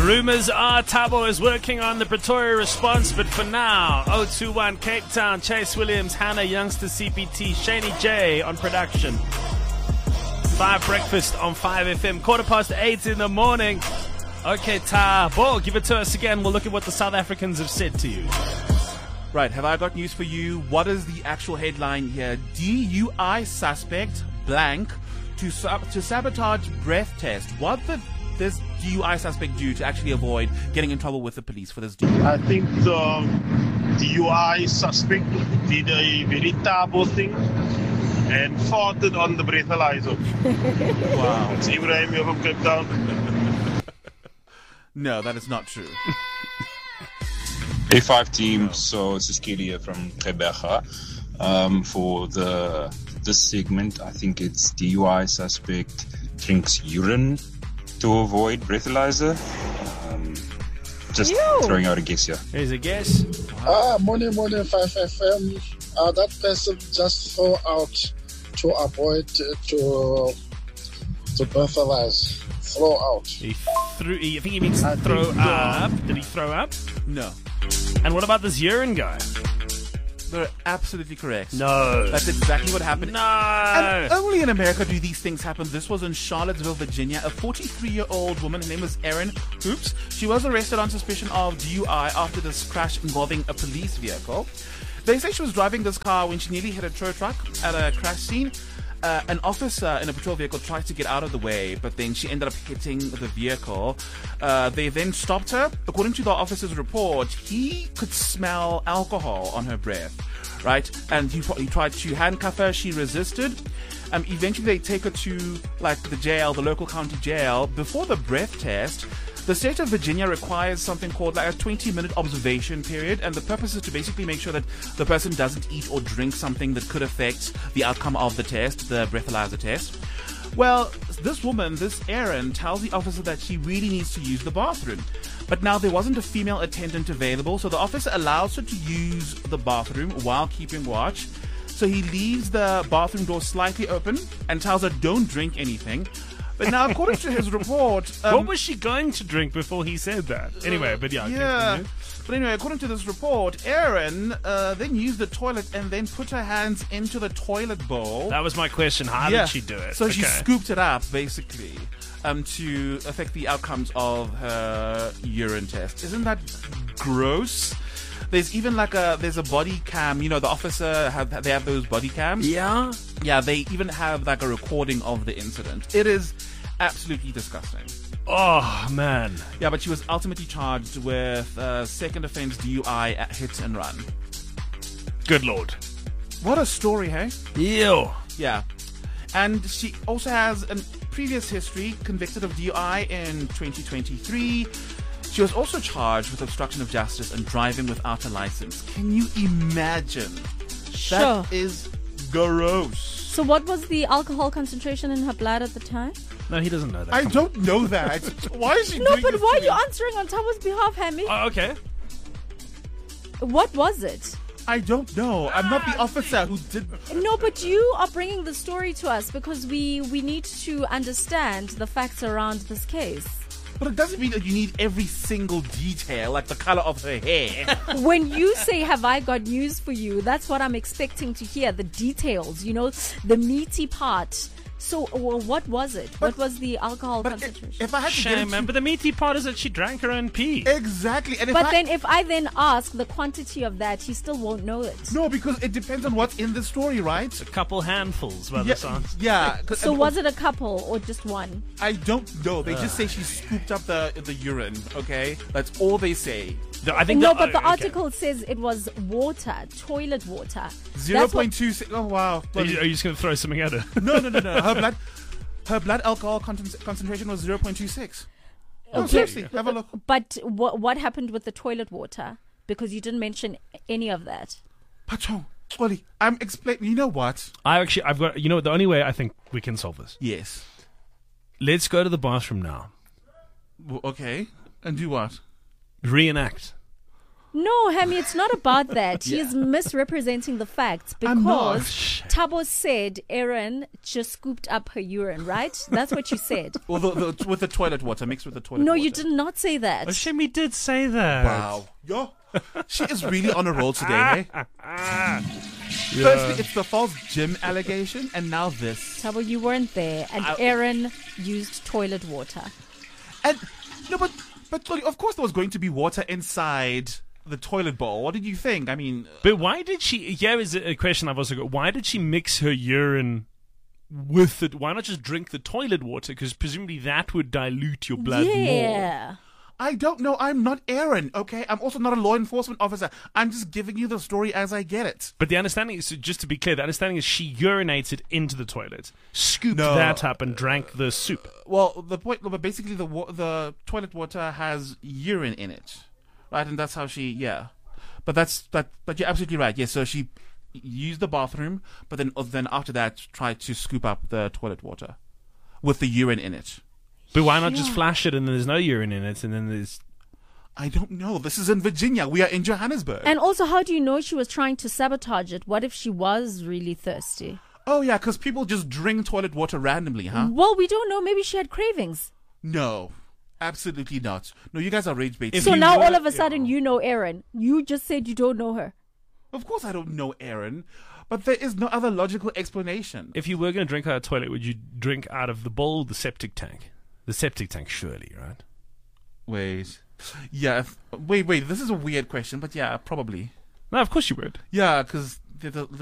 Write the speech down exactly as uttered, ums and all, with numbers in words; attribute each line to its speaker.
Speaker 1: Rumours are Thabo is working on the Pretoria response, but for now, oh two one Cape Town, Chase Williams, Hannah Youngster C P T, Shani J on production. Five Breakfast on five F M, quarter past eight in the morning. Okay, Thabo, give it to us again. We'll look at what the South Africans have said to you.
Speaker 2: Right, have I got news for you? What is the actual headline here? D U I suspect blank to sab- to sabotage breath test. What did this D U I suspect do to actually avoid getting in trouble with the police for this D U I?
Speaker 3: I think the D U I suspect did a very terrible thing and farted on the breathalyzer.
Speaker 2: Wow.
Speaker 3: It's Ibrahim here from Cape Town.
Speaker 2: No, that is not true.
Speaker 4: A five team, so it's Siskeli here from Gqeberha. Um, for the this segment, I think it's D U I suspect drinks urine to avoid breathalyzer. Um, just
Speaker 5: Ew.
Speaker 4: throwing out a guess here.
Speaker 1: Here's a guess.
Speaker 6: Ah, morning, morning, five F M. Uh, that person just throw out to avoid uh, to to breathalyze. Throw out.
Speaker 1: He threw. He, I think he means
Speaker 6: I
Speaker 1: throw
Speaker 6: think,
Speaker 1: up. Did he throw up?
Speaker 2: No.
Speaker 1: And what about this urine guy?
Speaker 2: They're absolutely correct.
Speaker 1: No.
Speaker 2: That's exactly what happened.
Speaker 1: No.
Speaker 2: And only in America do these things happen. This was in Charlottesville, Virginia. A forty-three-year-old woman, her name was Erin Hoops. She was arrested on suspicion of D U I after this crash involving a police vehicle. They say she was driving this car when she nearly hit a tow truck at a crash scene. Uh, an officer in a patrol vehicle tried to get out of the way, but then she ended up hitting the vehicle. Uh, they then stopped her. According to the officer's report, he could smell alcohol on her breath, right? And he, he tried to handcuff her. She resisted. Um, eventually, they take her to like the jail, the local county jail. Before the breath test, the state of Virginia requires something called like a twenty-minute observation period, and the purpose is to basically make sure that the person doesn't eat or drink something that could affect the outcome of the test, the breathalyzer test. Well, this woman, this Erin, tells the officer that she really needs to use the bathroom. But now there wasn't a female attendant available, so the officer allows her to use the bathroom while keeping watch. So he leaves the bathroom door slightly open and tells her, don't drink anything. But now, according to his report... Um,
Speaker 1: what was she going to drink before he said that? Anyway, but yeah.
Speaker 2: Yeah.
Speaker 1: continue.
Speaker 2: But anyway, according to this report, Erin uh, then used the toilet and then put her hands into the toilet bowl.
Speaker 1: That was my question. How
Speaker 2: Yeah.
Speaker 1: did she do it?
Speaker 2: So she
Speaker 1: Okay.
Speaker 2: scooped it up, basically, um, to affect the outcomes of her urine test. Isn't that gross? There's even like a there's a body cam. You know, the officer have they have those body cams.
Speaker 1: Yeah.
Speaker 2: Yeah, they even have like a recording of the incident. It is absolutely disgusting.
Speaker 1: Oh, man.
Speaker 2: Yeah, but she was ultimately charged with uh, second offense D U I at hit and run.
Speaker 1: Good Lord.
Speaker 2: What a story, hey?
Speaker 1: Ew.
Speaker 2: Yeah. And she also has a previous history, convicted of D U I in twenty twenty-three. She was also charged with obstruction of justice and driving without a license. Can you imagine?
Speaker 5: Sure.
Speaker 2: That is gross.
Speaker 5: So what was the alcohol concentration in her blood at the time?
Speaker 1: No, he doesn't know that.
Speaker 2: I
Speaker 1: Come
Speaker 2: don't know that. Why is she
Speaker 5: No,
Speaker 2: doing
Speaker 5: but
Speaker 2: this
Speaker 5: why
Speaker 2: to
Speaker 5: are you
Speaker 2: me?
Speaker 5: answering on Tabo's behalf, Hammy?
Speaker 1: on. Oh, okay.
Speaker 5: What was it?
Speaker 2: I don't know. I'm not the officer who did...
Speaker 5: No, but you are bringing the story to us because we, we need to understand the facts around this case.
Speaker 2: But it doesn't mean that you need every single detail, like the color of her hair.
Speaker 5: When you say, have I got news for you, that's what I'm expecting to hear, the details, you know, the meaty part. So, well, what was it?
Speaker 2: But-
Speaker 5: what was the alcohol
Speaker 2: But
Speaker 5: concentration?
Speaker 2: if, if I had to get
Speaker 1: Shame,
Speaker 2: into-
Speaker 1: man. But the meaty part is that she drank her own pee.
Speaker 2: Exactly. And if
Speaker 5: but
Speaker 2: I,
Speaker 5: then if I then ask the quantity of that, he still won't know it.
Speaker 2: No, because it depends on what's in the story, right?
Speaker 1: A couple handfuls, by the
Speaker 2: Yeah,
Speaker 1: sounds.
Speaker 2: yeah. 'cause-
Speaker 5: So
Speaker 2: and-
Speaker 5: was it a couple or just one?
Speaker 2: I don't know. They just say she scooped up the the urine. Okay, that's all they say.
Speaker 1: No, I think
Speaker 5: No,
Speaker 1: the,
Speaker 5: but the
Speaker 1: oh, okay.
Speaker 5: article says it was water, toilet water.
Speaker 2: Zero
Speaker 5: That's what-
Speaker 2: point two. Oh wow.
Speaker 1: Are you, are you just going to throw something at her?
Speaker 2: No, no, no, no. Her blood, her blood alcohol con- concentration was zero point two six. No,
Speaker 5: Okay.
Speaker 2: seriously, have a look.
Speaker 5: But what what happened with the toilet water? Because you didn't mention any of that.
Speaker 2: Patron, Ollie, I'm explaining. You know what?
Speaker 1: I actually, I've got, you know, the only way I think we can solve this.
Speaker 2: Yes.
Speaker 1: Let's go to the bathroom now.
Speaker 2: W- Okay. And do what?
Speaker 1: Reenact.
Speaker 5: No, Hammy, it's not about that. He is misrepresenting the facts
Speaker 2: I'm not.
Speaker 5: because Tabo said Erin just scooped up her urine, right? That's what you said.
Speaker 2: Well, the, the, with the toilet water, mixed with the toilet
Speaker 5: No,
Speaker 2: water.
Speaker 5: you did not say that.
Speaker 1: Oh, Shemi did say that.
Speaker 2: Wow. Yo. She is really on a roll today, hey? Firstly, it's the false gym allegation, and now this.
Speaker 5: Tabo, you weren't there, and
Speaker 2: I-
Speaker 5: Erin used toilet water.
Speaker 2: And, no, but, but Lolly, of course there was going to be water inside the toilet bowl. What did you think? I mean...
Speaker 1: But why did she... Here is a question I've also got. Why did she mix her urine with it? Why not just drink the toilet water? Because presumably that would dilute your blood more.
Speaker 5: Yeah.
Speaker 2: I don't know. I'm not Aaron, okay? I'm also not a law enforcement officer. I'm just giving you the story as I get it.
Speaker 1: But the understanding is, just to be clear, the understanding is she urinated into the toilet, scooped
Speaker 2: No.
Speaker 1: that up, and drank the soup.
Speaker 2: Well, the point, but basically the wa- the toilet water has urine in it, right? And that's how she, yeah. But that's that. But you're absolutely right. Yes. So she used the bathroom, but then then after that tried to scoop up the toilet water with the urine in it.
Speaker 1: But why not just
Speaker 5: Yeah.
Speaker 1: flash it and then there's no urine in it, and then there's...
Speaker 2: I don't know. This is in Virginia. We are in Johannesburg.
Speaker 5: And also, how do you know she was trying to sabotage it? What if she was really thirsty?
Speaker 2: Oh yeah, because people just drink toilet water randomly, huh?
Speaker 5: Well, we don't know. Maybe she had cravings.
Speaker 2: No, absolutely not. No, you guys are rage bait.
Speaker 1: If
Speaker 5: So
Speaker 1: you
Speaker 5: now
Speaker 1: were-
Speaker 5: all of a sudden you know Erin. You just said you don't know her.
Speaker 2: Of course I don't know Aaron, but there is no other logical explanation.
Speaker 1: If you were going to drink out of the toilet, would you drink out of the bowl, the septic tank? The septic tank, surely, right?
Speaker 2: Wait. Yeah, if- wait, wait, this is a weird question, but yeah, probably.
Speaker 1: No, of course you would.
Speaker 2: Yeah, because the, the,